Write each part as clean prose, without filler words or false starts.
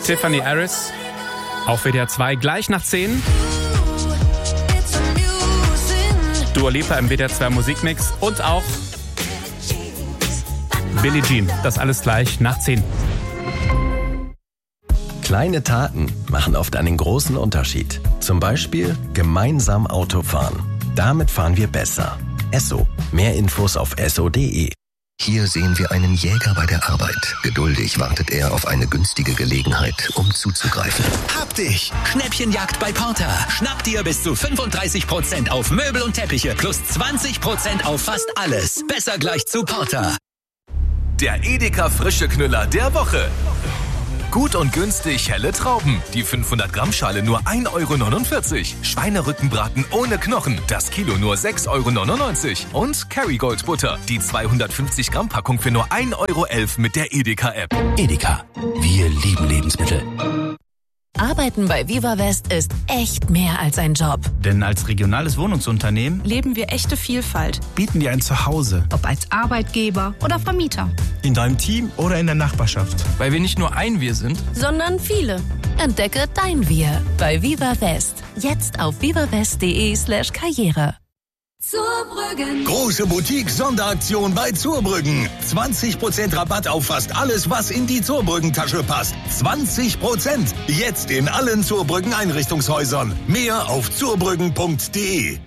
Tiffany Harris auf WDR 2 gleich nach 10. Dua Lipa im WDR 2 Musikmix und auch Billie Jean. Das alles gleich nach 10. Kleine Taten machen oft einen großen Unterschied. Zum Beispiel gemeinsam Auto fahren. Damit fahren wir besser. Esso. Mehr Infos auf esso.de. Hier sehen wir einen Jäger bei der Arbeit. Geduldig wartet er auf eine günstige Gelegenheit, um zuzugreifen. Hab dich! Schnäppchenjagd bei Porter. Schnapp dir bis zu 35% auf Möbel und Teppiche plus 20% auf fast alles. Besser gleich zu Porter. Der Edeka frische Knüller der Woche. Gut und günstig helle Trauben. Die 500 Gramm Schale nur 1,49 €. Schweinerückenbraten ohne Knochen. Das Kilo nur 6,99 € Und Kerrygold Butter. Die 250 Gramm Packung für nur 1,11 € mit der Edeka App. Edeka. Wir lieben Lebensmittel. Arbeiten bei Viva West ist echt mehr als ein Job. Denn als regionales Wohnungsunternehmen leben wir echte Vielfalt. Bieten dir ein Zuhause. Ob als Arbeitgeber oder Vermieter. In deinem Team oder in der Nachbarschaft. Weil wir nicht nur ein Wir sind, sondern viele. Entdecke dein Wir bei Viva West. Jetzt auf vivawest.de/Karriere. Zurbrüggen. Große Boutique-Sonderaktion bei Zurbrüggen. 20% Rabatt auf fast alles, was in die Zurbrüggen-Tasche passt. 20%. Jetzt in allen Zurbrüggen Einrichtungshäusern. Mehr auf zurbrüggen.de.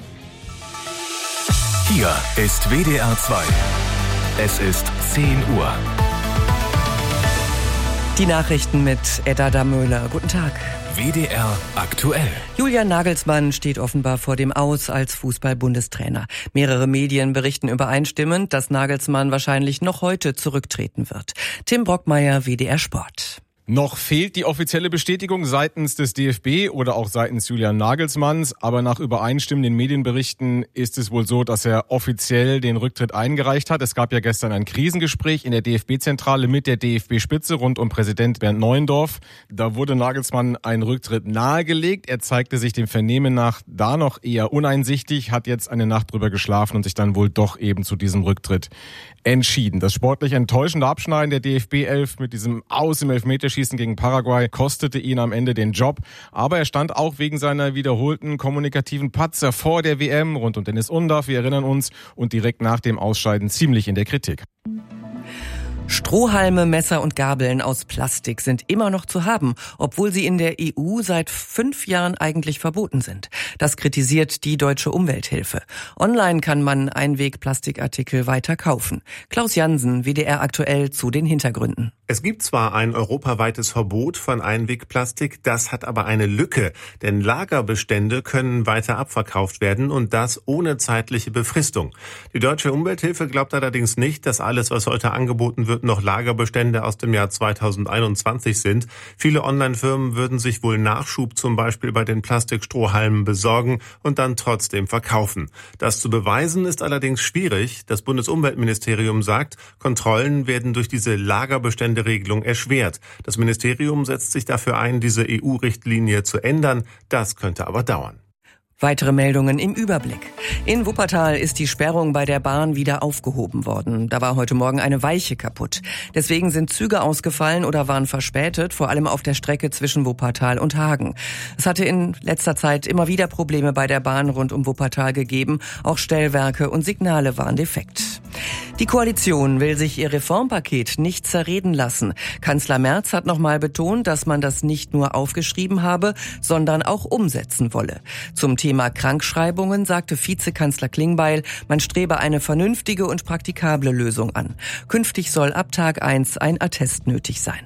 Hier ist WDR 2. Es ist 10 Uhr. Die Nachrichten mit Edda Damöhler. Guten Tag. WDR aktuell. Julian Nagelsmann steht offenbar vor dem Aus als Fußball-Bundestrainer. Mehrere Medien berichten übereinstimmend, dass Nagelsmann wahrscheinlich noch heute zurücktreten wird. Tim Brockmeier, WDR Sport. Noch fehlt die offizielle Bestätigung seitens des DFB oder auch seitens Julian Nagelsmanns. Aber nach übereinstimmenden Medienberichten ist es wohl so, dass er offiziell den Rücktritt eingereicht hat. Es gab ja gestern ein Krisengespräch in der DFB-Zentrale mit der DFB-Spitze rund um Präsident Bernd Neuendorf. Da wurde Nagelsmann ein Rücktritt nahegelegt. Er zeigte sich dem Vernehmen nach da noch eher uneinsichtig, hat jetzt eine Nacht drüber geschlafen und sich dann wohl doch eben zu diesem Rücktritt entschieden. Das sportlich enttäuschende Abschneiden der DFB-11 mit diesem Aus im Elfmeterschießen gegen Paraguay kostete ihn am Ende den Job. Aber er stand auch wegen seiner wiederholten kommunikativen Patzer vor der WM rund um Dennis Undaff, wir erinnern uns, und direkt nach dem Ausscheiden ziemlich in der Kritik. Strohhalme, Messer und Gabeln aus Plastik sind immer noch zu haben, obwohl sie in der EU seit 5 Jahren eigentlich verboten sind. Das kritisiert die Deutsche Umwelthilfe. Online kann man Einwegplastikartikel weiter kaufen. Klaus Jansen, WDR aktuell zu den Hintergründen. Es gibt zwar ein europaweites Verbot von Einwegplastik, das hat aber eine Lücke, denn Lagerbestände können weiter abverkauft werden und das ohne zeitliche Befristung. Die Deutsche Umwelthilfe glaubt allerdings nicht, dass alles, was heute angeboten wird, noch Lagerbestände aus dem Jahr 2021 sind. Viele Online-Firmen würden sich wohl Nachschub zum Beispiel bei den Plastikstrohhalmen besorgen und dann trotzdem verkaufen. Das zu beweisen ist allerdings schwierig. Das Bundesumweltministerium sagt, Kontrollen werden durch diese Lagerbeständeregelung erschwert. Das Ministerium setzt sich dafür ein, diese EU-Richtlinie zu ändern. Das könnte aber dauern. Weitere Meldungen im Überblick. In Wuppertal ist die Sperrung bei der Bahn wieder aufgehoben worden. Da war heute Morgen eine Weiche kaputt. Deswegen sind Züge ausgefallen oder waren verspätet, vor allem auf der Strecke zwischen Wuppertal und Hagen. Es hatte in letzter Zeit immer wieder Probleme bei der Bahn rund um Wuppertal gegeben. Auch Stellwerke und Signale waren defekt. Die Koalition will sich ihr Reformpaket nicht zerreden lassen. Kanzler Merz hat nochmal betont, dass man das nicht nur aufgeschrieben habe, sondern auch umsetzen wolle. Zum Thema Krankschreibungen sagte Vizekanzler Klingbeil, man strebe eine vernünftige und praktikable Lösung an. Künftig soll ab Tag 1 ein Attest nötig sein.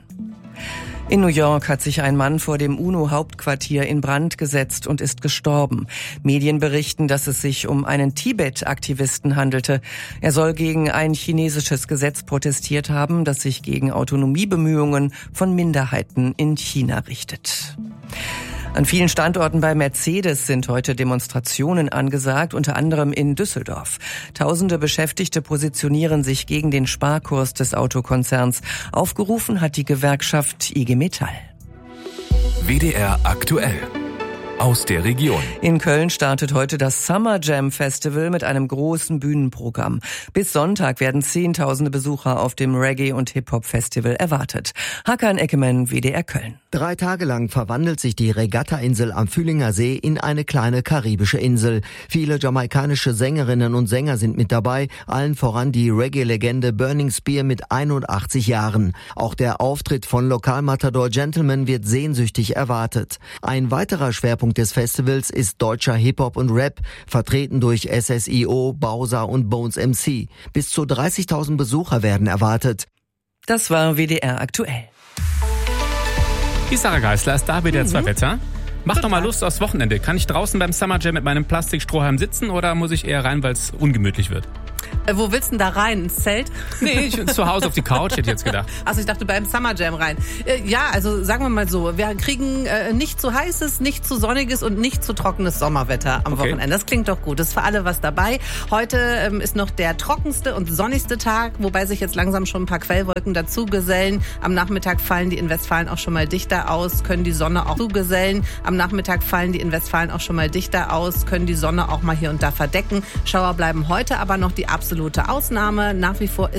In New York hat sich ein Mann vor dem UNO-Hauptquartier in Brand gesetzt und ist gestorben. Medien berichten, dass es sich um einen Tibet-Aktivisten handelte. Er soll gegen ein chinesisches Gesetz protestiert haben, das sich gegen Autonomiebemühungen von Minderheiten in China richtet. An vielen Standorten bei Mercedes sind heute Demonstrationen angesagt, unter anderem in Düsseldorf. Tausende Beschäftigte positionieren sich gegen den Sparkurs des Autokonzerns. Aufgerufen hat die Gewerkschaft IG Metall. WDR aktuell. aus der Region. In Köln startet heute das Summer Jam Festival mit einem großen Bühnenprogramm. Bis Sonntag werden Zehntausende Besucher auf dem Reggae- und Hip-Hop-Festival erwartet. Hakan Eckemann, WDR Köln. 3 Tage lang verwandelt sich die Regatta-Insel am Fühlinger See in eine kleine karibische Insel. Viele jamaikanische Sängerinnen und Sänger sind mit dabei, allen voran die Reggae-Legende Burning Spear mit 81 Jahren. Auch der Auftritt von Lokalmatador Gentleman wird sehnsüchtig erwartet. Ein weiterer Schwerpunkt des Festivals ist deutscher Hip-Hop und Rap, vertreten durch SSIO, Bowser und Bones MC. Bis zu 30.000 Besucher werden erwartet. Das war WDR aktuell. Die Sarah Geisler ist da, WDR 2 Wetter. Mach doch mal Lust aufs Wochenende. Kann ich draußen beim Summer Jam mit meinem Plastikstrohhalm sitzen oder muss ich eher rein, weil es ungemütlich wird? Wo willst du denn da rein? Ins Zelt? Nee, ich bin zu Hause auf die Couch, hätte ich jetzt gedacht. Also ich dachte beim Summer Jam rein. Ja, also sagen wir mal so, wir kriegen nicht zu heißes, nicht zu sonniges und nicht zu trockenes Sommerwetter am Wochenende. Das klingt doch gut. Das ist für alle was dabei. Heute ist noch der trockenste und sonnigste Tag, wobei sich jetzt langsam schon ein paar Quellwolken dazu gesellen. Am Nachmittag fallen die in Westfalen auch schon mal dichter aus, können die Sonne auch zugesellen. Am Nachmittag fallen die in Westfalen auch schon mal dichter aus, können die Sonne auch mal hier und da verdecken. Schauer bleiben heute aber noch die absolute Ausnahme. Nach wie vor ist